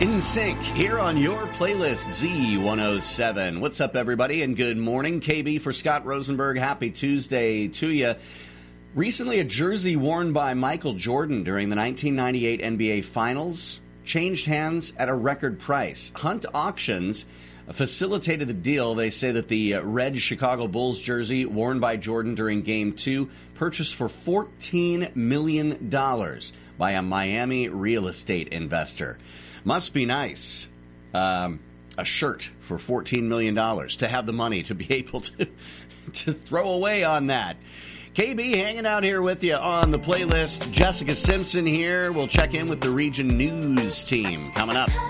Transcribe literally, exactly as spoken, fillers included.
In Sync, here on your playlist, Z one oh seven. What's up, everybody, and good morning. K B for Scott Rosenberg. Happy Tuesday to you. Recently, a jersey worn by Michael Jordan during the nineteen ninety-eight N B A Finals changed hands at a record price. Hunt Auctions facilitated the deal. They say that the red Chicago Bulls jersey worn by Jordan during Game two purchased for fourteen million dollars by a Miami real estate investor. Must be nice. Um, a shirt for fourteen million dollars to have the money to be able to, to throw away on that. K B hanging out here with you on the playlist. Jessica Simpson here. We'll check in with the Region News team coming up.